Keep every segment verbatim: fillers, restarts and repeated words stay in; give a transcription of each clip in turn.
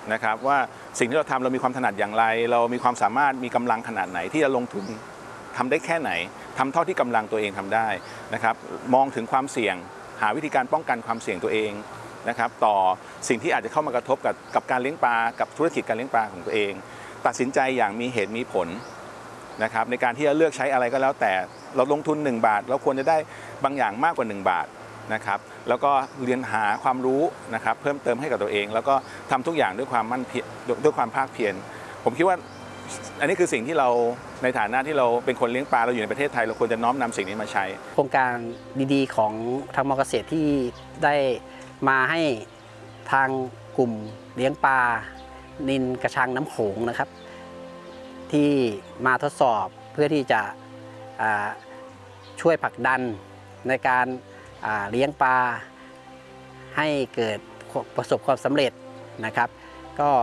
นะครับว่าสิ่งที่เราทำเรามีความถนัดอย่างไรเรามีความสามารถมีกำลังขนาดไหนที่จะลงทุนทำได้แค่ไหนทำเท่าที่กำลังตัวเองทำได้นะครับมองถึงความเสี่ยงหาวิธีการป้องกันความเสี่ยงตัวเองนะครับต่อสิ่งที่อาจจะเข้ามากระทบกับกับการเลี้ยงปลากับธุรกิจการเลี้ยงปลาของตัวเองตัดสินใจอย่างมีเหตุมีผลนะครับในการที่จะเลือกใช้อะไรก็แล้วแต่เราลงทุนหนึ่งบาทเราควรจะได้บางอย่างมากกว่าหนึ่งบาทนะครับแล้วก็เรียนหาความรู้นะครับเพิ่มเติมให้กับตัวเองแล้วก็ทำทุกอย่างด้วยความมั่นเพียรด้วยความภาคเพียรผมคิดว่าอันนี้คือสิ่งที่เราในฐานะที่เราเป็นคนเลี้ยงปลาเราอยู่ในประเทศไทยเราควรจะน้อมนำสิ่งนี้มาใช้โครงการดีๆของทางมอเกษตรที่ได้มาให้ทางกลุ่มเลี้ยงปลานิลกระชังน้ำโขงนะครับที่มาทดสอบเพื่อที่จะช่วยผลักดันในการเลี้ยงปลาให้เกิดประสบความสำเร็จนะครับก็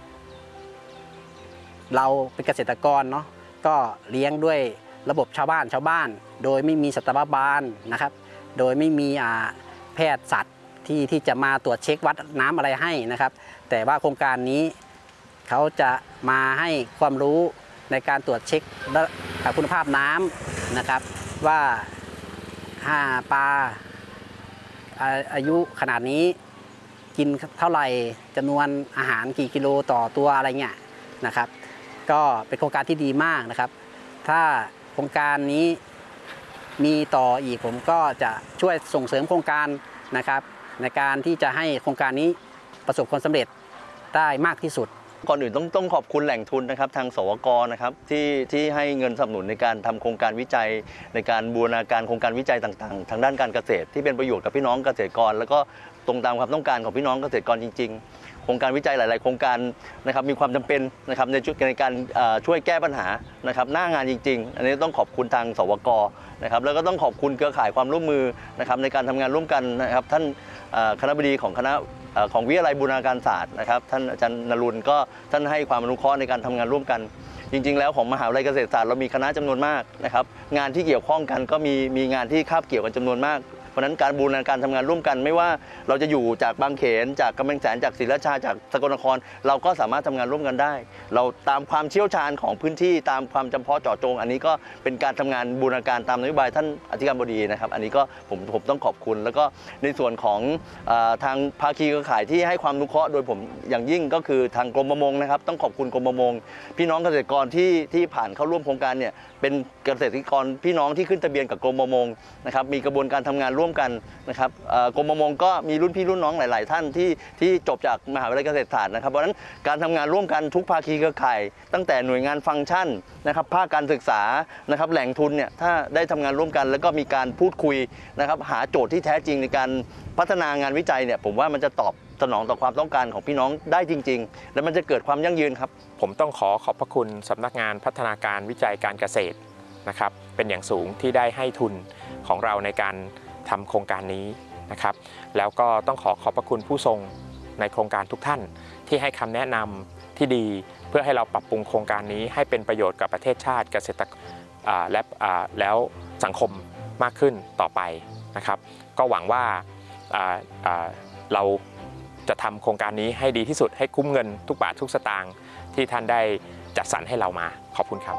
เราเป็นเกษตรกรเนาะก็เลี้ยงด้วยระบบชาวบ้านชาวบ้านโดยไม่มีสัตวบาลนะครับโดยไม่มีแพทย์สัตว์ที่ที่จะมาตรวจเช็ควัดน้ำอะไรให้นะครับแต่ว่าโครงการนี้เขาจะมาให้ความรู้ในการตรวจเช็คคุณภาพน้ำนะครับว่าห้าปลาอายุขนาดนี้กินเท่าไหร่จำนวนอาหารกี่กิโลต่อตัวอะไรเงี้ยนะครับก็เป็นโครงการที่ดีมากนะครับถ้าโครงการนี้มีต่ออีกผมก็จะช่วยส่งเสริมโครงการนะครับในการที่จะให้โครงการนี้ประสบความสำเร็จได้มากที่สุดก่อนอื่นต้องต้องขอบคุณแหล่งทุนนะครับทางสวก.นะครับที่ที่ให้เงินสนับสนุนในการทำโครงการวิจัยในการบูรณาการโครงการวิจัยต่างๆทางด้านการเกษตรที่เป็นประโยชน์กับพี่น้องเกษตรกรแล้วก็ตรงตามความต้องการของพี่น้องเกษตรกรจริงๆโครงการวิจัยหลายๆโครงการนะครับมีความจำเป็นนะครับในในการช่วยแก้ปัญหานะครับหน้างานจริงๆอันนี้ต้องขอบคุณทางสวก.นะครับแล้วก็ต้องขอบคุณเครือข่ายความร่วมมือนะครับในการทำงานร่วมกันนะครับท่านคณบดีของคณะของวิทยาลัยบูรณาการศาสตร์นะครับท่านอาจารย์นรุนก็ท่านให้ความอนุเคราะห์ในการทำงานร่วมกันจริงๆแล้วของมหาวิทยาลัยเกษตรศาสตร์เรามีคณะจำนวนมากนะครับงานที่เกี่ยวข้องกันก็มีมีงานที่คาบเกี่ยวกันจำนวนมากเพราะนั้นการบูรณาการทำงานร่วมกันไม่ว่าเราจะอยู่จากบางเขนจากกำแพงแสนจากศรีราชาจากสกลนครเราก็สามารถทำงานร่วมกันได้เราตามความเชี่ยวชาญของพื้นที่ตามความจำเพาะเจาะจงอันนี้ก็เป็นการทำงานบูรณาการตามนโยบายท่านอธิการบดีนะครับอันนี้ก็ผมผมต้องขอบคุณแล้วก็ในส่วนของทางภาคีเครือข่ายที่ให้ความอนุเคราะห์โดยผมอย่างยิ่งก็คือทางกรมประมงนะครับต้องขอบคุณกรมประมงพี่น้องเกษตรกรที่ที่ผ่านเข้าร่วมโครงการเนี่ยเป็นเกษตรกรพี่น้องที่ขึ้นทะเบียนกับกรมประมงนะครับมีกระบวนการทำงานร่วมกันนะครับกรมประมงก็มีรุ่นพี่รุ่นน้องหลายๆท่านที่ที่จบจากมหาวิทยาลัยเกษตรศาสตร์นะครับเพราะฉะนั้นการทำงานร่วมกันทุกภาคีเครือข่ายตั้งแต่หน่วยงานฟังก์ชันนะครับภาคการศึกษานะครับแหล่งทุนเนี่ยถ้าได้ทำงานร่วมกันแล้วก็มีการพูดคุยนะครับหาโจทย์ที่แท้จริงในการพัฒนางานวิจัยเนี่ยผมว่ามันจะตอบสนองต่อความต้องการของพี่น้องได้จริงๆและมันจะเกิดความยั่งยืนครับผมต้องขอขอบพระคุณสำนักงานพัฒนาการวิจัยการเกษตรนะครับเป็นอย่างสูงที่ได้ให้ทุนของเราในการทำโครงการนี้นะครับแล้วก็ต้องขอขอบพระคุณผู้ทรงในโครงการทุกท่านที่ให้คำแนะนำที่ดีเพื่อให้เราปรับปรุงโครงการนี้ให้เป็นประโยชน์กับประเทศชาติเกษตรและแล้วสังคมมากขึ้นต่อไปนะครับก็หวังว่าเราจะทำโครงการนี้ให้ดีที่สุดให้คุ้มเงินทุกบาททุกสตางค์ที่ท่านได้จัดสรรให้เรามาขอบคุณครับ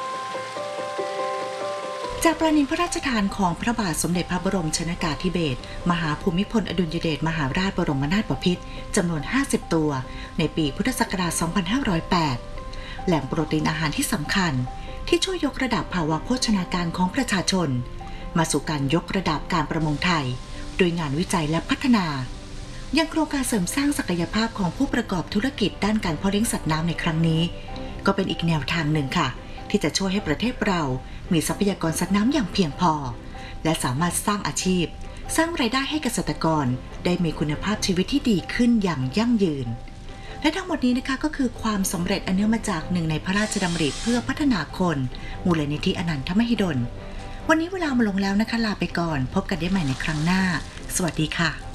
จากประนินพระราชทานของพระบาทสมเด็จพระบรมชนกาธิเบศรมหาภูมิพลอดุลยเดชมหาราชบรมนาถบพิตรจำนวนห้าสิบตัวในปีพุทธศักราชสองพันห้าร้อยแปดแหล่งโปรตีนอาหารที่สำคัญที่ช่วยยกระดับภาวะโภชนาการของประชาชนมาสู่การยกระดับการประมงไทยโดยงานวิจัยและพัฒนายังโครงการเสริมสร้างศักยภาพของผู้ประกอบธุรกิจด้านการเพาะเลี้ยงสัตว์น้ำในครั้งนี้ก็เป็นอีกแนวทางหนึ่งค่ะที่จะช่วยให้ประเทศเรามีทรัพยากรสัตว์น้ำอย่างเพียงพอและสามารถสร้างอาชีพสร้างรายได้ให้เกษตรกรได้มีคุณภาพชีวิตที่ดีขึ้นอย่างยั่งยืนและทั้งหมดนี้นะคะก็คือความสำเร็จอันเนื่องมาจากหนึ่งในพระราชดำริเพื่อพัฒนาคนมูลนิธิอนันทมหิดลวันนี้เวลามาลงแล้วนะคะลาไปก่อนพบกันได้ใหม่ในครั้งหน้าสวัสดีค่ะ